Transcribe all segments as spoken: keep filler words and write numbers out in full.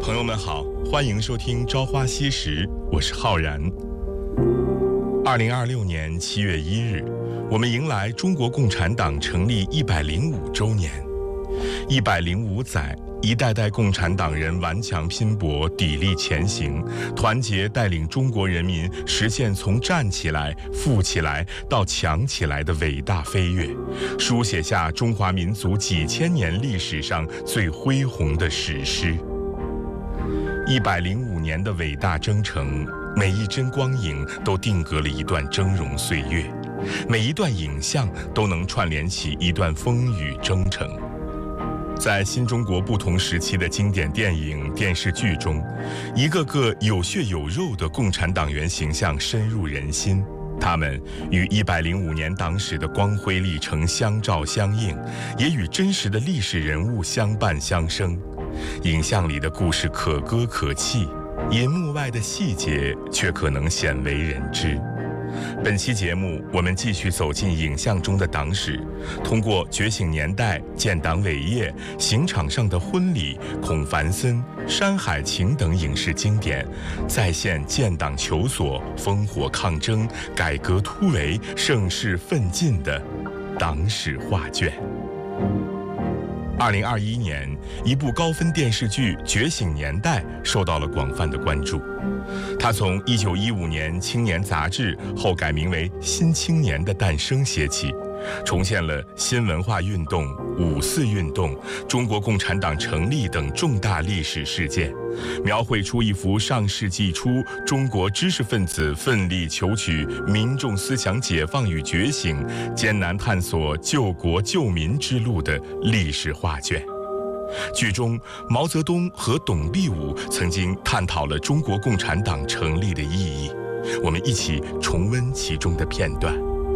朋友们好，欢迎收听《朝花夕拾》，我是浩然。二零二六年七月一日，我们迎来中国共产党成立一百零五周年。一百零五载，一代代共产党人顽强拼搏、砥砺前行，团结带领中国人民实现从站起来、富起来到强起来的伟大飞跃，书写下中华民族几千年历史上最恢宏的史诗。一百零五年的伟大征程，每一帧光影都定格了一段峥嵘岁月，每一段影像都能串联起一段风雨征程。在新中国不同时期的经典电影、电视剧中，一个个有血有肉的共产党员形象深入人心，他们与一百零五年党史的光辉历程相照相映，也与真实的历史人物相伴相生。影像里的故事可歌可泣，银幕外的细节却可能鲜为人知。本期节目，我们继续走进影像中的党史，通过《觉醒年代》、建党伟业、刑场上的婚礼、孔繁森、山海情等影视经典，再现建党求索、烽火抗争、改革突围、盛世奋进的党史画卷。二零二一年，一部高分电视剧《觉醒年代》受到了广泛的关注。它从一九一五年《青年》杂志后改名为《新青年》的诞生写起，重现了新文化运动、五四运动、中国共产党成立等重大历史事件，描绘出一幅上世纪初中国知识分子奋力求取民众思想解放与觉醒、艰难探索救国救民之路的历史画卷。剧中，毛泽东和董必武曾经探讨了中国共产党成立的意义。我们一起重温其中的片段。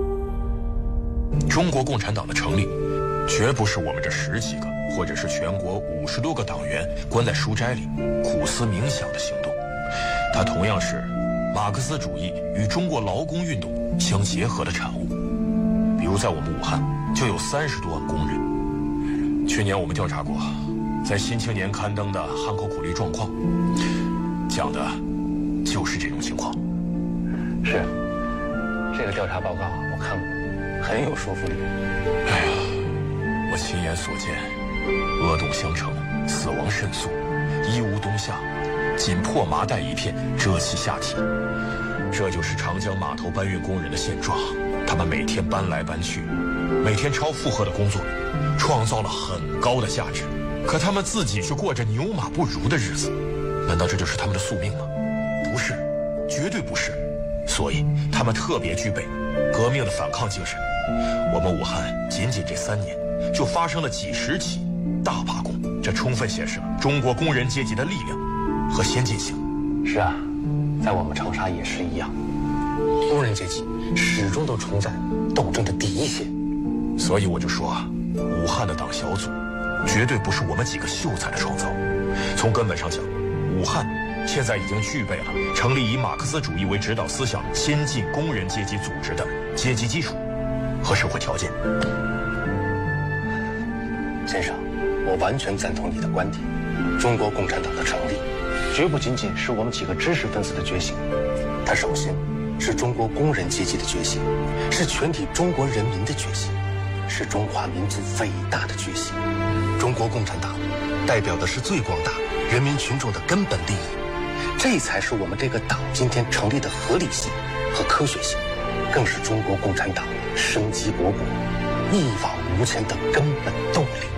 中国共产党的成立，绝不是我们这十几个或者是全国五十多个党员关在书斋里苦思冥想的行动，它同样是马克思主义与中国劳工运动相结合的产物。比如在我们武汉，就有三十多万工人。去年我们调查过，在《新青年》刊登的汉口苦力状况，讲的就是这种情况。 是，这个调查报告我看过，很有说服力。 哎呀，我亲眼所见，恶动相承，死亡甚速，衣无冬夏，仅破麻袋一片，遮其下体。这就是长江码头搬运工人的现状。他们每天搬来搬去，每天超负荷的工作，创造了很高的价值，可他们自己却过着牛马不如的日子。难道这就是他们的宿命吗？不是，绝对不是。所以他们特别具备革命的反抗精神。我们武汉仅仅这三年就发生了几十起大罢工，这充分显示了中国工人阶级的力量和先进性。 是啊，在我们长沙也是一样，工人阶级始终都处在斗争的第一线。 所以我就说啊，武汉的党小组绝对不是我们几个秀才的创造。从根本上讲，武汉现在已经具备了成立以马克思主义为指导思想先进工人阶级组织的阶级基础和社会条件。 先生，我完全赞同你的观点。中国共产党的成立，绝不仅仅是我们几个知识分子的觉醒，它首先是中国工人阶级的觉醒，是全体中国人民的觉醒，是中华民族伟大的觉醒。中国共产党代表的是最广大人民群众的根本利益，这才是我们这个党今天成立的合理性和科学性，更是中国共产党生机勃勃、一往无前的根本动力。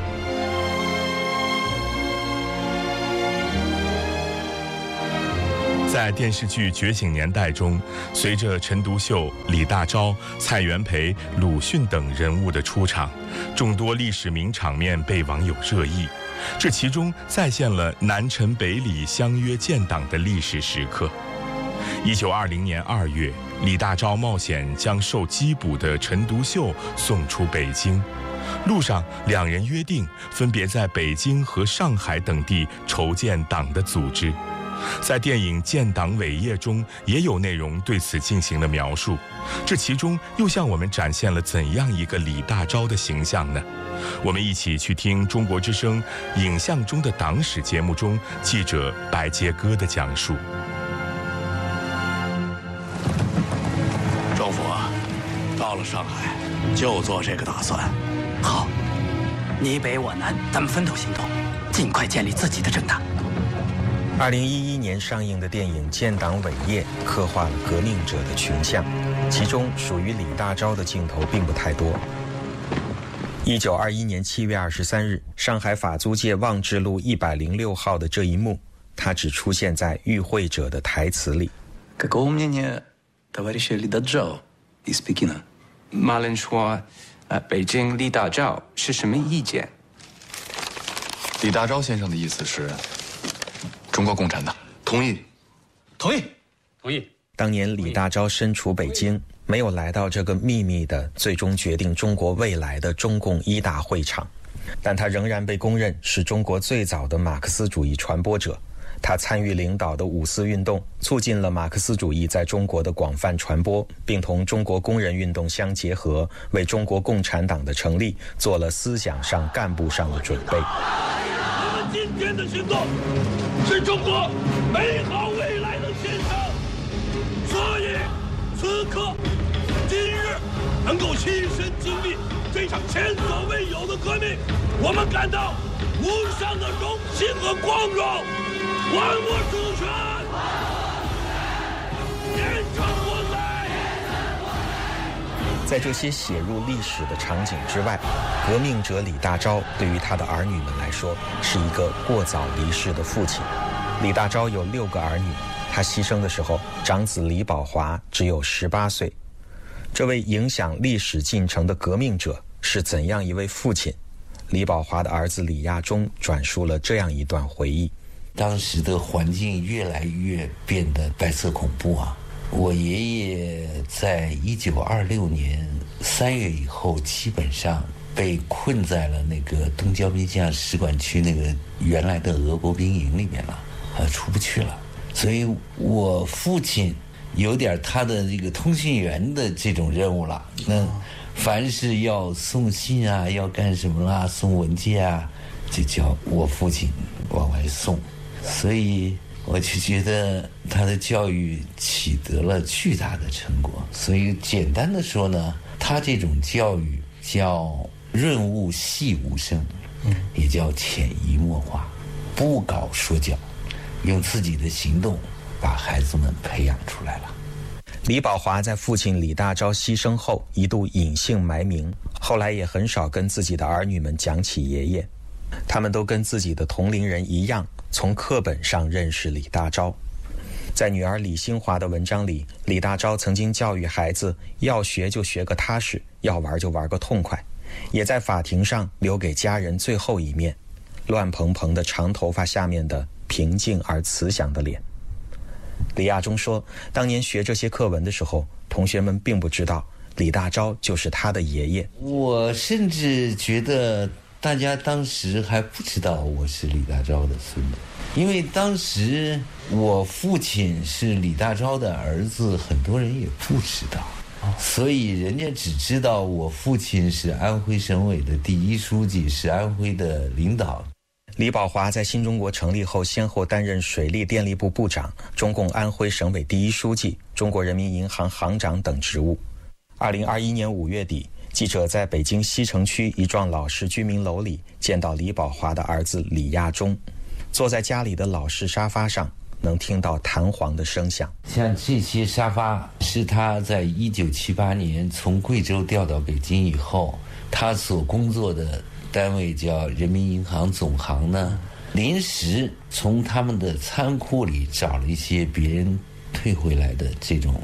在电视剧《觉醒年代》中，随着陈独秀、李大钊、蔡元培、鲁迅等人物的出场，众多历史名场面被网友热议。这其中再现了南陈北李相约建党的历史时刻。一九二零年二月，李大钊冒险将受缉捕的陈独秀送出北京，路上两人约定分别在北京和上海等地筹建党的组织。 在电影《建党伟业》中也有内容对此进行了描述，这其中又向我们展现了怎样一个李大钊的形象呢？我们一起去听中国之声《影像中的党史》节目中记者白杰歌的讲述。 政府啊，到了上海就做这个打算。 好，你北我南，咱们分头行动，尽快建立自己的政党。 二零一一年上映的电影《建党伟业》刻画了革命者的群像，其中属于李大钊的镜头并不太多。一九二一年七月二十三日，上海法租界望志路一百零六号的这一幕，他只出现在与会者的台词里。 Какого мнения товарища Ли Дажао из Пекина? Малин说，呃，北京李大钊是什么意见？ 李大钊先生的意思是，中国共产党同意， 同意， 同意。 当年李大钊身处北京，没有来到这个秘密的、最终决定中国未来的中共一大会场，但他仍然被公认是中国最早的马克思主义传播者。他参与领导的五四运动，促进了马克思主义在中国的广泛传播，并同中国工人运动相结合，为中国共产党的成立做了思想上、干部上的准备。 我们今天的行动是中国美好未来的献上，所以此刻今日能够亲身经历这场前所未有的革命，我们感到无上的荣幸和光荣。还我主权，延长我在。 在这些写入历史的场景之外，革命者李大钊对于他的儿女们来说是一个过早离世的父亲。李大钊有六个儿女，他牺牲的时候，长子李宝华只有十八岁。这位影响历史进程的革命者是怎样一位父亲？李宝华的儿子李亚中转述了这样一段回忆。 当时的环境越来越变得白色恐怖啊！我爷爷在一九二六年三月以后，基本上被困在了那个东交滨江使馆区那个原来的俄国兵营里面了，啊，出不去了。所以我父亲有点他的这个通信员的这种任务了。那凡是要送信啊，要干什么啦，送文件啊，就叫我父亲往外送。所以我就觉得他的教育取得了巨大的成果。所以简单的说呢，他这种教育叫润物细无声，也叫潜移默化，不搞说教，用自己的行动把孩子们培养出来了。 李宝华在父亲李大钊牺牲后一度隐姓埋名，后来也很少跟自己的儿女们讲起爷爷。他们都跟自己的同龄人一样，从课本上认识李大钊。在女儿李新华的文章里，李大钊曾经教育孩子要学就学个踏实，要玩就玩个痛快，也在法庭上留给家人最后一面，乱蓬蓬的长头发下面的平静而慈祥的脸。李亚中说，当年学这些课文的时候，同学们并不知道李大钊就是他的爷爷。 我甚至觉得大家当时还不知道我是李大钊的孙子，因为当时我父亲是李大钊的儿子，很多人也不知道，所以人家只知道我父亲是安徽省委的第一书记，是安徽的领导。 李宝华在新中国成立后，先后担任水利电力部部长、中共安徽省委第一书记、中国人民银行行长等职务。二零二一年五月底，记者在北京西城区一幢老式居民楼里见到李宝华的儿子李亚中，坐在家里的老式沙发上，能听到弹簧的声响。 像这些沙发是他在一九七八年从贵州调到北京以后，他所工作的单位叫人民银行总行呢，临时从他们的仓库里找了一些别人退回来的这种